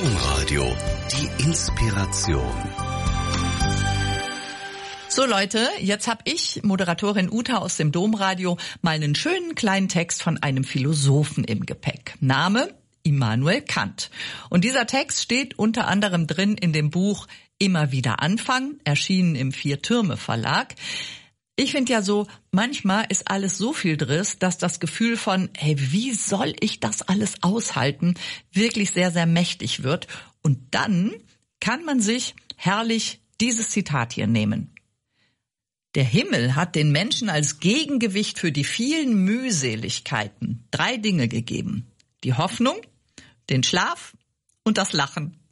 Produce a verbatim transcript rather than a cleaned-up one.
Domradio, die Inspiration. So Leute, jetzt habe ich, Moderatorin Uta aus dem Domradio, mal einen schönen kleinen Text von einem Philosophen im Gepäck. Name Immanuel Kant. Und dieser Text steht unter anderem drin in dem Buch Immer wieder anfangen, erschienen im Vier-Türme-Verlag. Ich finde ja so, manchmal ist alles so viel Driss, dass das Gefühl von, hey, wie soll ich das alles aushalten, wirklich sehr, sehr mächtig wird. Und dann kann man sich herrlich dieses Zitat hier nehmen. Der Himmel hat den Menschen als Gegengewicht für die vielen Mühseligkeiten drei Dinge gegeben. Die Hoffnung, den Schlaf und das Lachen.